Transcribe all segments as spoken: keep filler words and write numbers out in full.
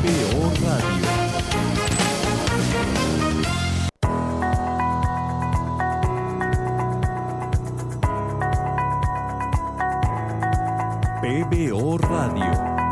O Radio. P B O Radio.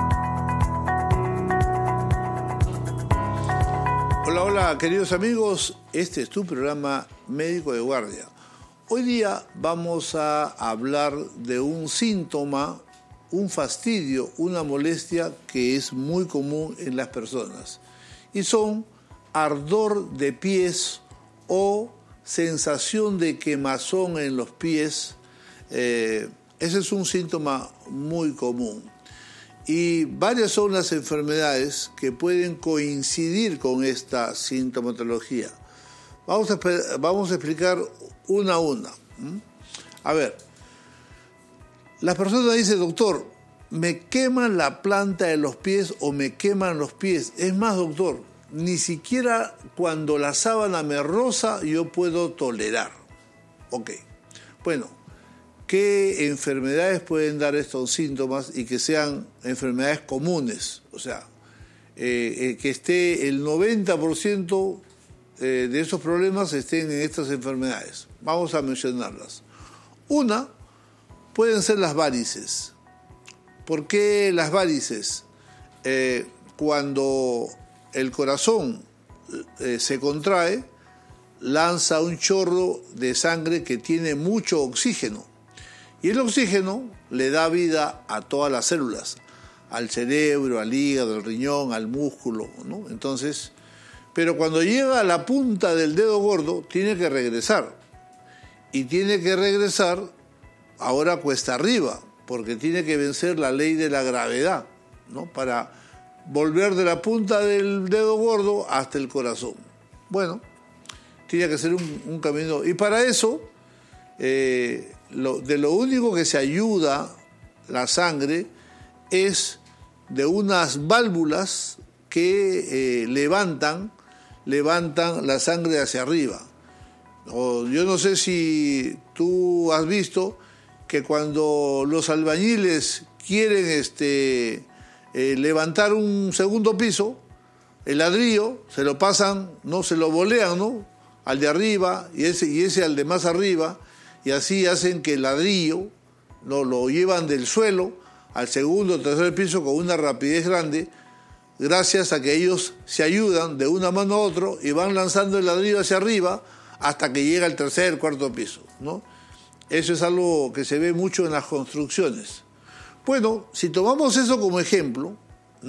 Hola, hola, queridos amigos. Este es tu programa Médico de Guardia. Hoy día vamos a hablar de un síntoma, un fastidio, una molestia que es muy común en las personas. Y son ardor de pies o sensación de quemazón en los pies. Eh, ese es un síntoma muy común. Y varias son las enfermedades que pueden coincidir con esta sintomatología. Vamos a, vamos a explicar una a una. A ver, las personas dicen, doctor, me queman la planta de los pies o me queman los pies. Es más, doctor, ni siquiera cuando la sábana me roza yo puedo tolerar. Ok, bueno, ¿qué enfermedades pueden dar estos síntomas y que sean enfermedades comunes? O sea, eh, eh, que esté el noventa por ciento eh, de esos problemas estén en estas enfermedades. Vamos a mencionarlas. Una, pueden ser las varices. ¿Por qué las varices? Eh, cuando el corazón eh, se contrae, lanza un chorro de sangre que tiene mucho oxígeno. Y el oxígeno le da vida a todas las células, al cerebro, al hígado, al riñón, al músculo, ¿no? Entonces, pero cuando llega a la punta del dedo gordo, tiene que regresar. Y tiene que regresar ahora cuesta arriba, porque tiene que vencer la ley de la gravedad, ¿no? Para volver de la punta del dedo gordo hasta el corazón. Bueno, tiene que ser un, un camino. Y para eso, eh, lo, de lo único que se ayuda la sangre es de unas válvulas que eh, levantan, levantan la sangre hacia arriba. O yo no sé si tú has visto que cuando los albañiles quieren este, eh, levantar un segundo piso, el ladrillo se lo pasan, no se lo volean, ¿no? Al de arriba y ese, y ese al de más arriba, y así hacen que el ladrillo lo, lo llevan del suelo al segundo o tercer piso con una rapidez grande, gracias a que ellos se ayudan de una mano a otra y van lanzando el ladrillo hacia arriba hasta que llega al tercer, cuarto piso, ¿no? Eso es algo que se ve mucho en las construcciones. Bueno, si tomamos eso como ejemplo,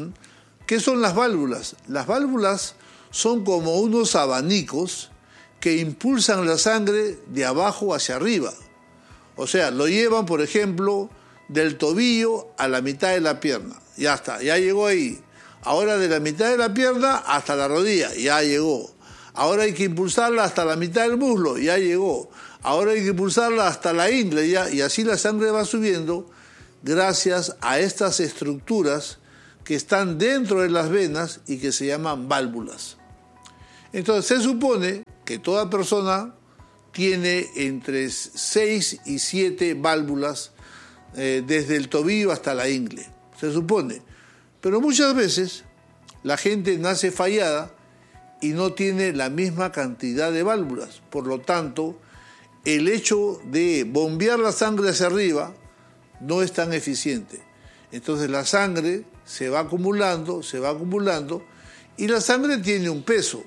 ¿qué son las válvulas? Las válvulas son como unos abanicos que impulsan la sangre de abajo hacia arriba. O sea, lo llevan, por ejemplo, del tobillo a la mitad de la pierna. Ya está, ya llegó ahí. Ahora de la mitad de la pierna hasta la rodilla, ya llegó. Ahora hay que impulsarla hasta la mitad del muslo, ya llegó. Ahora hay que impulsarla hasta la ingle, ya, y así la sangre va subiendo gracias a estas estructuras que están dentro de las venas y que se llaman válvulas. Entonces se supone que toda persona tiene entre seis y siete válvulas eh, desde el tobillo hasta la ingle, se supone. Pero muchas veces la gente nace fallada y no tiene la misma cantidad de válvulas. Por lo tanto, el hecho de bombear la sangre hacia arriba no es tan eficiente. Entonces la sangre se va acumulando, se va acumulando, y la sangre tiene un peso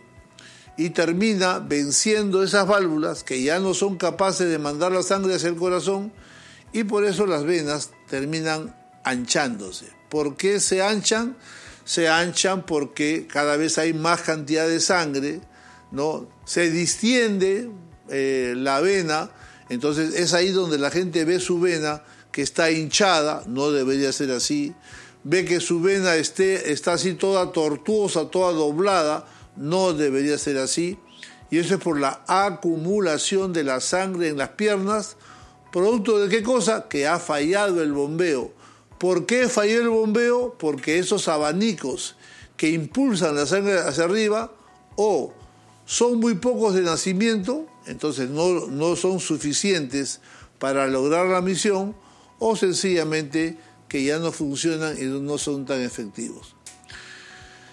y termina venciendo esas válvulas que ya no son capaces de mandar la sangre hacia el corazón, y por eso las venas terminan anchándose. ¿Por qué se anchan? Se anchan porque cada vez hay más cantidad de sangre, ¿no? Se distiende eh, la vena, entonces es ahí donde la gente ve su vena que está hinchada, no debería ser así, ve que su vena esté, está así toda tortuosa, toda doblada, no debería ser así, y eso es por la acumulación de la sangre en las piernas, producto de qué cosa, que ha fallado el bombeo. ¿Por qué falló el bombeo? Porque esos abanicos que impulsan la sangre hacia arriba o son muy pocos de nacimiento, entonces no, no son suficientes para lograr la misión, o sencillamente que ya no funcionan y no son tan efectivos.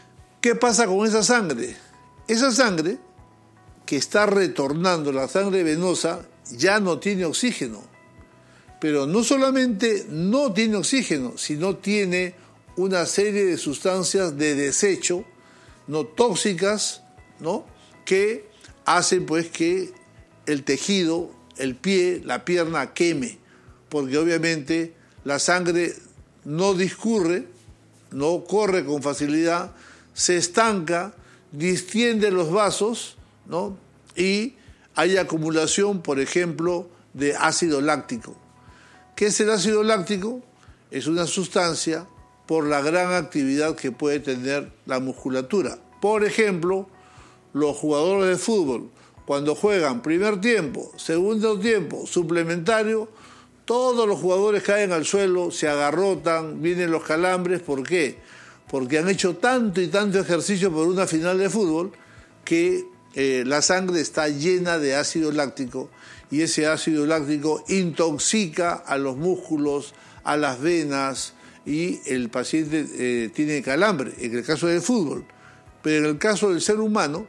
¿Qué pasa con esa sangre? Esa sangre que está retornando, la sangre venosa, ya no tiene oxígeno. Pero no solamente no tiene oxígeno, sino tiene una serie de sustancias de desecho, no tóxicas, ¿no?, que hacen pues que el tejido, el pie, la pierna queme, porque obviamente la sangre no discurre, no corre con facilidad, se estanca, distiende los vasos, ¿no?, y hay acumulación, por ejemplo, de ácido láctico. ¿Qué es el ácido láctico? Es una sustancia por la gran actividad que puede tener la musculatura. Por ejemplo, los jugadores de fútbol, cuando juegan primer tiempo, segundo tiempo, suplementario, todos los jugadores caen al suelo, se agarrotan, vienen los calambres. ¿Por qué? Porque han hecho tanto y tanto ejercicio por una final de fútbol que eh, la sangre está llena de ácido láctico, y ese ácido láctico intoxica a los músculos, a las venas, y el paciente eh, tiene calambre, en el caso del fútbol. Pero en el caso del ser humano,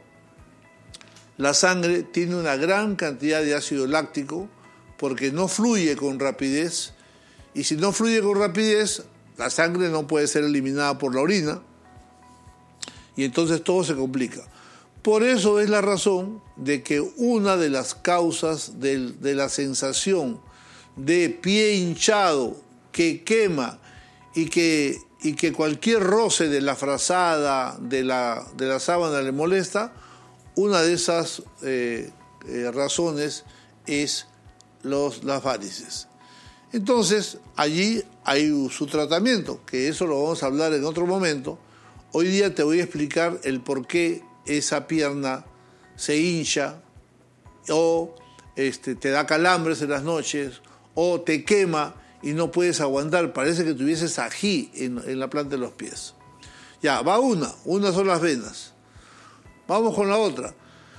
la sangre tiene una gran cantidad de ácido láctico porque no fluye con rapidez, y si no fluye con rapidez, la sangre no puede ser eliminada por la orina, y entonces todo se complica. Por eso es la razón de que una de las causas de, de la sensación de pie hinchado que quema y que, y que cualquier roce de la frazada, de la, de la sábana le molesta, una de esas eh, eh, razones es los, las varices. Entonces, allí hay su tratamiento, que eso lo vamos a hablar en otro momento. Hoy día te voy a explicar el por qué esa pierna se hincha, o este, te da calambres en las noches, o te quema y no puedes aguantar, parece que tuvieses ají en, en la planta de los pies. Ya, va una, una son las venas. Vamos con la otra.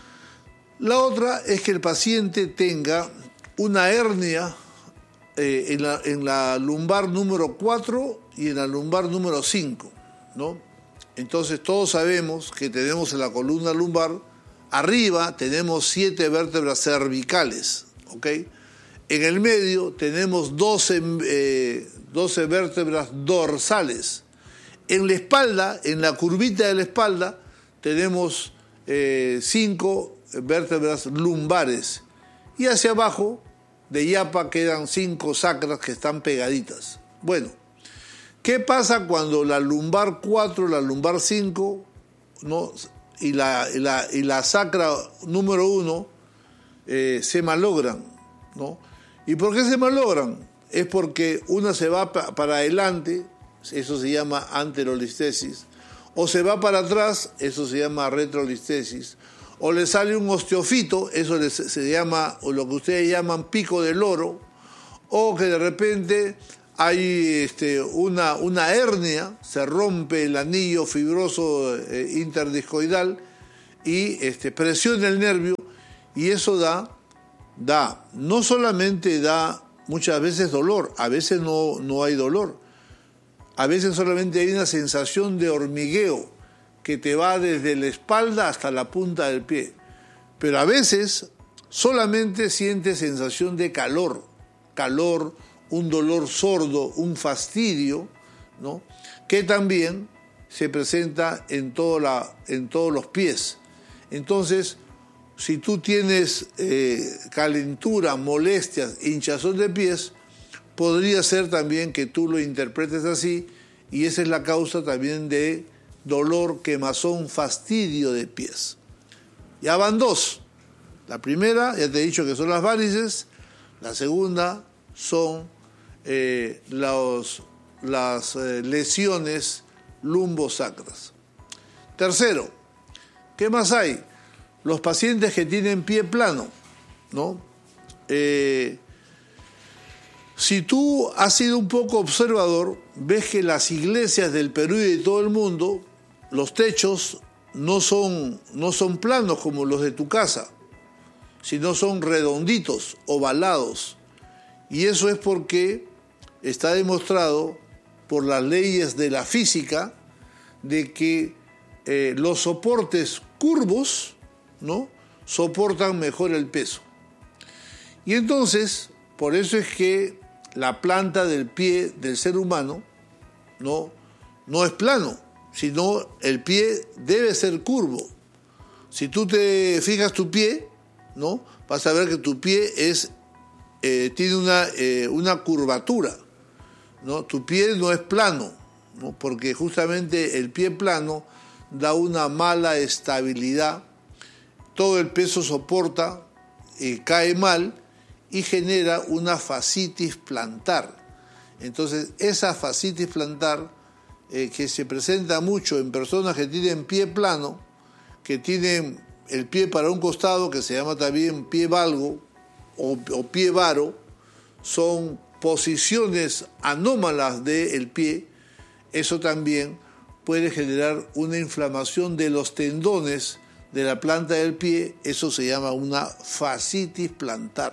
La otra es que el paciente tenga una hernia eh, en, la, en la lumbar número cuatro y en la lumbar número cinco, ¿no? Entonces todos sabemos que tenemos en la columna lumbar, arriba tenemos siete vértebras cervicales, ¿ok? En el medio tenemos doce, eh, doce vértebras dorsales. En la espalda, en la curvita de la espalda, tenemos eh, cinco vértebras lumbares. Y hacia abajo, de yapa, quedan cinco sacras que están pegaditas. Bueno, ¿qué pasa cuando la lumbar cuatro, la lumbar cinco, ¿no?, y, la, y, la, y la sacra número uno eh, se malogran, ¿no? ¿Y por qué se malogran? Es porque una se va pa, para adelante, eso se llama anterolistesis, o se va para atrás, eso se llama retrolistesis, o le sale un osteofito, eso les, se llama, o lo que ustedes llaman pico de loro, o que de repente hay este, una, una hernia, se rompe el anillo fibroso eh, interdiscoidal y este, presiona el nervio, y eso da, da, no solamente da muchas veces dolor, a veces no, no hay dolor, a veces solamente hay una sensación de hormigueo que te va desde la espalda hasta la punta del pie, pero a veces solamente sientes sensación de calor, calor, un dolor sordo, un fastidio, ¿no?, que también se presenta en, toda la, en todos los pies. Entonces, si tú tienes eh, calentura, molestias, hinchazón de pies, podría ser también que tú lo interpretes así, y esa es la causa también de dolor, quemazón, fastidio de pies. Ya van dos. La primera, ya te he dicho que son las varices. La segunda son eh, los, las eh, lesiones lumbosacras. Tercero, ¿qué más hay? Los pacientes que tienen pie plano, ¿no? Eh, si tú has sido un poco observador, ves que las iglesias del Perú y de todo el mundo, los techos no son, no son planos como los de tu casa, sino son redonditos, ovalados. Y eso es porque está demostrado por las leyes de la física de que eh, los soportes curvos, ¿no?, soportan mejor el peso. Y entonces, por eso es que la planta del pie del ser humano no, no es plano, sino el pie debe ser curvo. Si tú te fijas tu pie, ¿no?, vas a ver que tu pie es, eh, tiene una, eh, una curvatura, ¿no? Tu pie no es plano, ¿no?, porque justamente el pie plano da una mala estabilidad, todo el peso soporta, eh, cae mal y genera una fascitis plantar. Entonces, esa fascitis plantar, eh, que se presenta mucho en personas que tienen pie plano, que tienen el pie para un costado, que se llama también pie valgo o, o pie varo, son posiciones anómalas del pie. Eso también puede generar una inflamación de los tendones de la planta del pie. Eso se llama una fascitis plantar.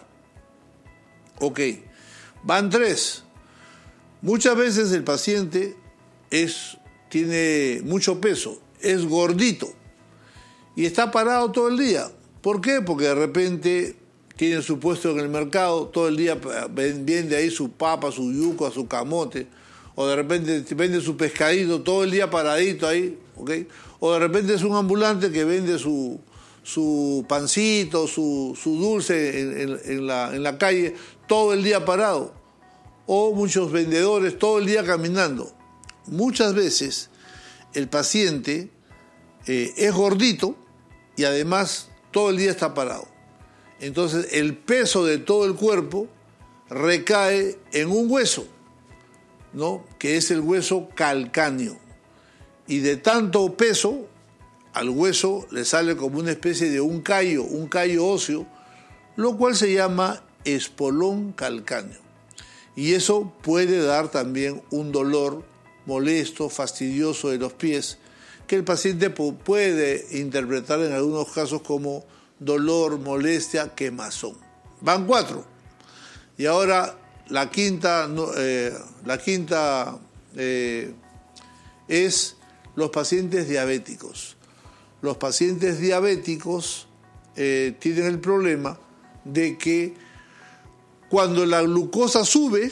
Ok, van tres. Muchas veces el paciente es, tiene mucho peso, es gordito y está parado todo el día. ¿Por qué? Porque de repente tiene su puesto en el mercado, todo el día vende ahí su papa, su yuca, su camote, o de repente vende su pescadito todo el día paradito ahí, ¿ok? O de repente es un ambulante que vende su, su pancito, su, su dulce en, en, en, la, en la calle todo el día parado. O muchos vendedores todo el día caminando. Muchas veces el paciente eh, es gordito y además todo el día está parado. Entonces el peso de todo el cuerpo recae en un hueso, ¿no?, que es el hueso calcáneo. Y de tanto peso, al hueso le sale como una especie de un callo, un callo óseo, lo cual se llama espolón calcáneo. Y eso puede dar también un dolor molesto, fastidioso de los pies, que el paciente puede interpretar en algunos casos como dolor, molestia, quemazón. Van cuatro. Y ahora la quinta, eh, la quinta eh, es los pacientes diabéticos. Los pacientes diabéticos eh, tienen el problema de que cuando la glucosa sube,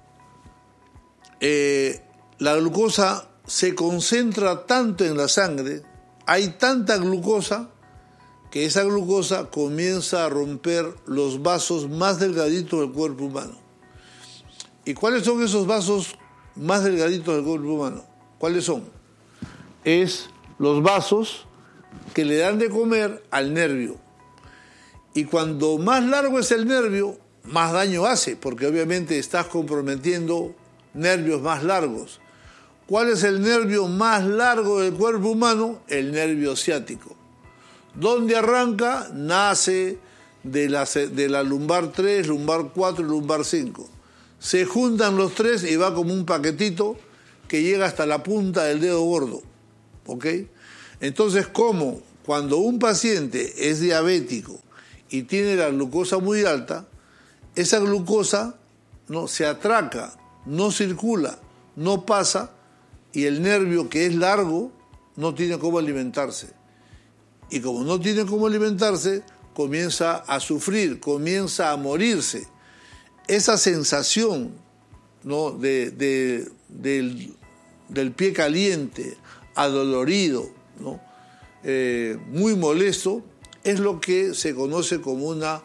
eh, la glucosa se concentra tanto en la sangre, hay tanta glucosa, que esa glucosa comienza a romper los vasos más delgaditos del cuerpo humano. ¿Y cuáles son esos vasos más delgaditos del cuerpo humano? ¿Cuáles son? Es los vasos que le dan de comer al nervio. Y cuando más largo es el nervio, más daño hace, porque obviamente estás comprometiendo nervios más largos. ¿Cuál es el nervio más largo del cuerpo humano? El nervio ciático. ¿Dónde arranca? Nace de la, de la lumbar tres, lumbar cuatro y lumbar cinco. Se juntan los tres y va como un paquetito que llega hasta la punta del dedo gordo. ¿Ok? Entonces, ¿cómo? Cuando un paciente es diabético y tiene la glucosa muy alta, esa glucosa no se atraca, no circula, no pasa, y el nervio, que es largo, no tiene cómo alimentarse. Y como no tiene cómo alimentarse, comienza a sufrir, comienza a morirse. Esa sensación, ¿no?, de, de, del, del pie caliente, adolorido, ¿no?, eh, muy molesto, es lo que se conoce como una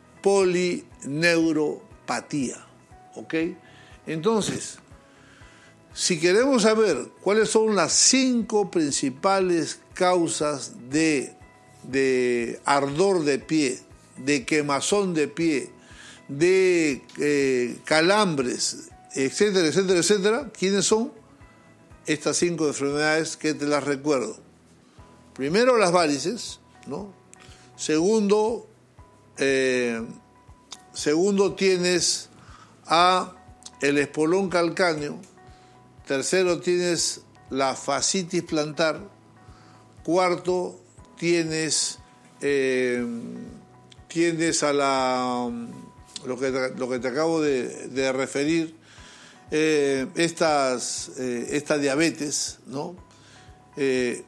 polineuropatía. ¿Ok? Entonces, si queremos saber cuáles son las cinco principales causas de, de ardor de pie, de quemazón de pie, de eh, calambres, etcétera, etcétera, etcétera, ¿quiénes son? Estas cinco enfermedades que te las recuerdo. Primero, las varices, ¿no? Segundo, eh, segundo tienes a el espolón calcáneo. Tercero, tienes la fascitis plantar. Cuarto, tienes, eh, tienes a la, lo que, lo que te acabo de, de referir, eh, estas, eh, esta diabetes, ¿no? Eh,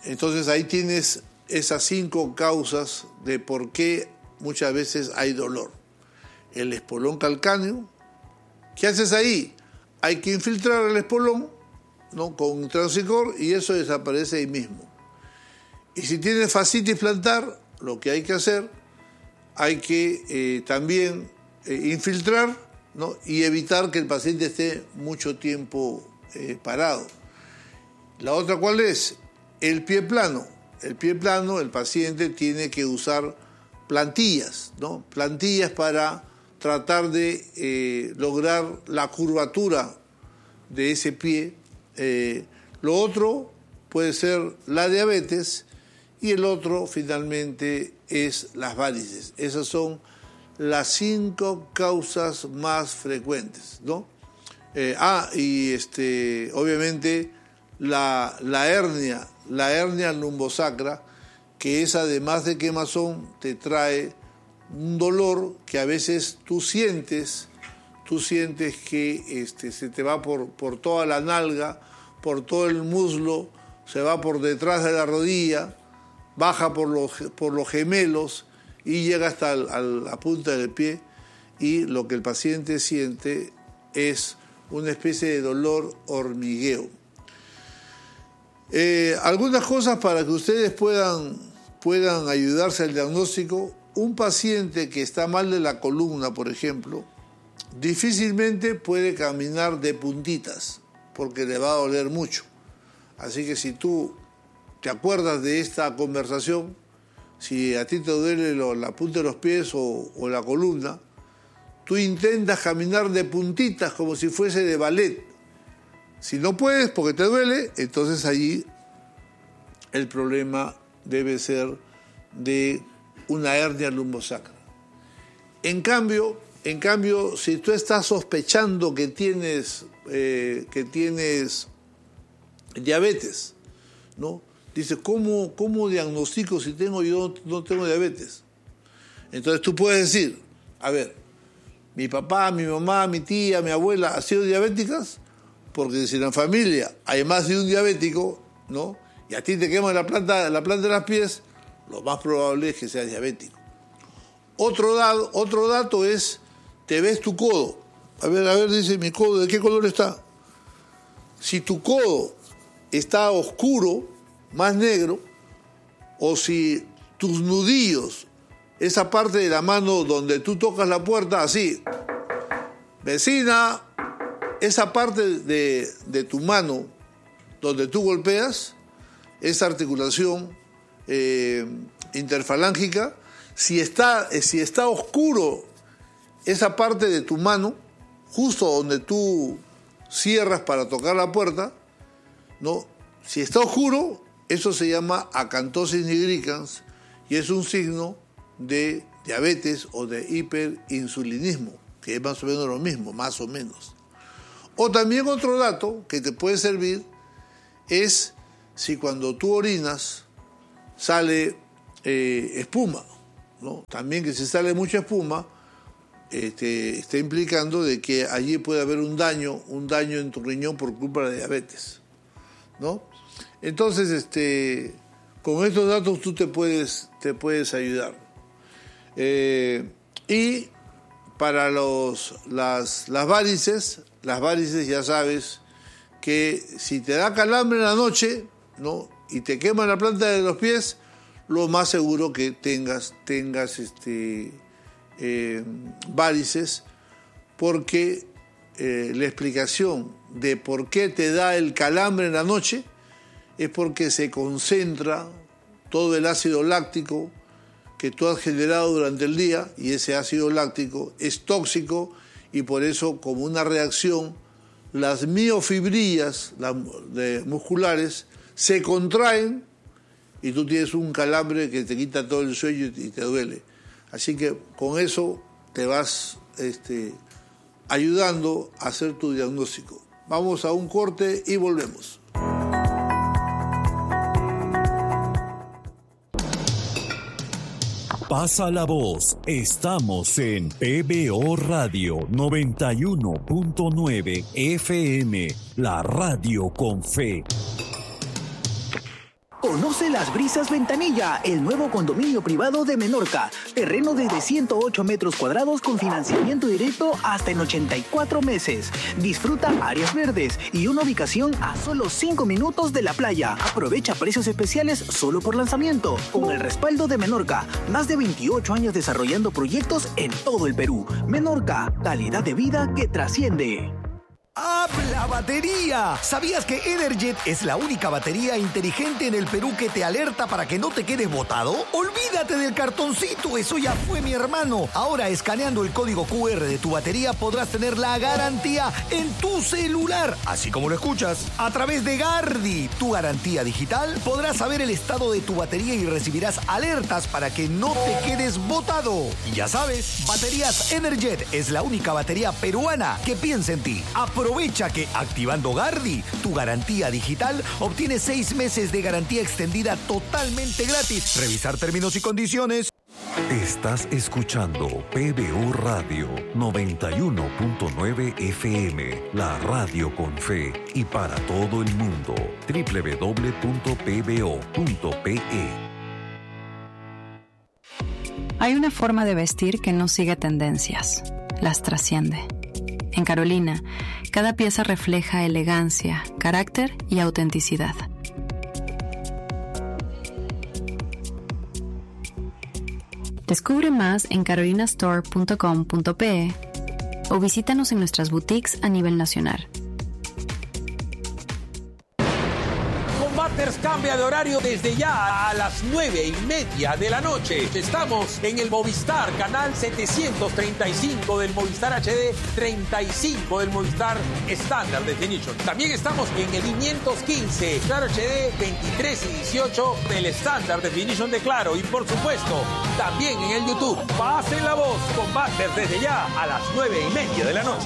Entonces ahí tienes esas cinco causas de por qué muchas veces hay dolor. El espolón calcáneo. ¿Qué haces ahí? Hay que infiltrar el espolón, ¿no?, con Transicor, y eso desaparece ahí mismo. Y si tienes fascitis plantar, lo que hay que hacer, hay que eh, también eh, infiltrar, ¿no?, y evitar que el paciente esté mucho tiempo eh, parado. La otra, ¿cuál es? El pie plano. El pie plano, el paciente tiene que usar plantillas, ¿no? Plantillas para tratar de eh, lograr la curvatura de ese pie. Eh, lo otro puede ser la diabetes y el otro finalmente es las varices. Esas son las cinco causas más frecuentes, ¿no? Eh, ah, y este, obviamente la, la hernia, la hernia lumbosacra, que es además de quemazón, te trae un dolor que a veces tú sientes, tú sientes que este, se te va por, por toda la nalga, por todo el muslo, se va por detrás de la rodilla, baja por los, por los gemelos y llega hasta el, a la punta del pie, y lo que el paciente siente es una especie de dolor hormigueo. Eh, algunas cosas para que ustedes puedan, puedan ayudarse al diagnóstico. Un paciente que está mal de la columna, por ejemplo, difícilmente puede caminar de puntitas porque le va a doler mucho. Así que si tú te acuerdas de esta conversación, si a ti te duele lo, la punta de los pies o, o la columna, tú intentas caminar de puntitas como si fuese de ballet. Si no puedes porque te duele, entonces allí el problema debe ser de una hernia lumbosacra. En cambio, en cambio, si tú estás sospechando que tienes, eh, que tienes diabetes, ¿no? Dices, ¿cómo, cómo diagnostico si tengo yo no tengo diabetes? Entonces tú puedes decir, a ver, mi papá, mi mamá, mi tía, mi abuela han sido diabéticas, porque si en la familia hay más de un diabético, ¿no?, y a ti te quema la planta, la planta de los pies, lo más probable es que seas diabético. Otro, dado, otro dato es, te ves tu codo. A ver, a ver, dice, mi codo, ¿de qué color está? Si tu codo está oscuro, más negro, o si tus nudillos, esa parte de la mano donde tú tocas la puerta, así, vecina, esa parte de, de tu mano donde tú golpeas, esa articulación eh, interfalángica, si está, si está oscuro esa parte de tu mano, justo donde tú cierras para tocar la puerta, ¿no?, si está oscuro, eso se llama acantosis nigricans y es un signo de diabetes o de hiperinsulinismo, que es más o menos lo mismo, más o menos. O también otro dato que te puede servir es si cuando tú orinas sale eh, espuma, ¿no? También que si sale mucha espuma, este, está implicando de que allí puede haber un daño, un daño en tu riñón por culpa de la diabetes, ¿no? Entonces, este, con estos datos tú te puedes, te puedes ayudar. Eh, y para los, las, las varices, las varices ya sabes que si te da calambre en la noche, ¿no?, y te quema la planta de los pies, lo más seguro que tengas, tengas este, eh, varices, porque eh, la explicación de por qué te da el calambre en la noche es porque se concentra todo el ácido láctico que tú has generado durante el día, y ese ácido láctico es tóxico, y por eso, como una reacción, las miofibrillas las de, musculares se contraen y tú tienes un calambre que te quita todo el sueño y te duele. Así que con eso te vas este, ayudando a hacer tu diagnóstico. Vamos a un corte y volvemos. Pasa la voz, estamos en P B O Radio noventa y uno punto nueve F M, la radio con fe. Conoce Las Brisas Ventanilla, el nuevo condominio privado de Menorca. Terreno desde ciento ocho metros cuadrados con financiamiento directo hasta en ochenta y cuatro meses. Disfruta áreas verdes y una ubicación a solo cinco minutos de la playa. Aprovecha precios especiales solo por lanzamiento. Con el respaldo de Menorca, más de veintiocho años desarrollando proyectos en todo el Perú. Menorca, calidad de vida que trasciende. ¡Habla batería! ¿Sabías que Energet es la única batería inteligente en el Perú que te alerta para que no te quedes botado? ¡Olvídate del cartoncito! Eso ya fue, mi hermano. Ahora, escaneando el código cu erre de tu batería, podrás tener la garantía en tu celular. Así como lo escuchas. A través de Gardi, tu garantía digital, podrás saber el estado de tu batería y recibirás alertas para que no te quedes botado. Y ya sabes, Baterías Energet es la única batería peruana que piensa en ti. Aprovecha que activando Gardi, tu garantía digital, obtienes seis meses de garantía extendida totalmente gratis. Revisar términos y condiciones. Estás escuchando P B O Radio noventa y uno punto nueve F M, la radio con fe y para todo el mundo. doble u doble u doble u punto p b o punto p e. Hay una forma de vestir que no sigue tendencias, las trasciende. En Carolina, cada pieza refleja elegancia, carácter y autenticidad. Descubre más en carolina store punto com punto p e o visítanos en nuestras boutiques a nivel nacional. Combaters cambia de horario desde ya a las nueve y media de la noche. Estamos en el Movistar, canal setecientos treinta y cinco del Movistar H D, treinta y cinco del Movistar Standard Definition. También estamos en el quinientos quince, Claro H D, veintitrés y dieciocho del Standard Definition de Claro. Y por supuesto, también en el YouTube. Pasen la voz, Combaters desde ya a las nueve y media de la noche.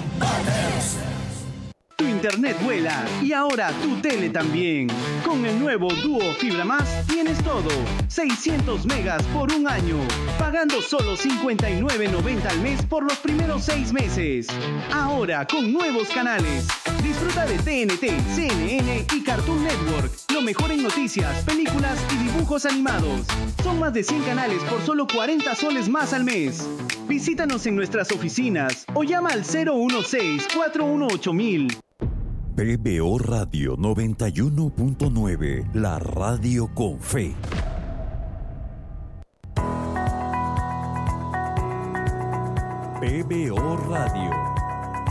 Tu internet vuela y ahora tu tele también. Con el nuevo Duo Fibra Más tienes todo. seiscientos megas por un año. Pagando solo cincuenta y nueve noventa al mes por los primeros seis meses. Ahora con nuevos canales. Disfruta de T N T, C N N y Cartoon Network. Lo mejor en noticias, películas y dibujos animados. Son más de cien canales por solo cuarenta soles más al mes. Visítanos en nuestras oficinas o llama al cero uno seis, cuatro uno ocho mil. P B O Radio noventa y uno punto nueve, la radio con fe. P B O Radio.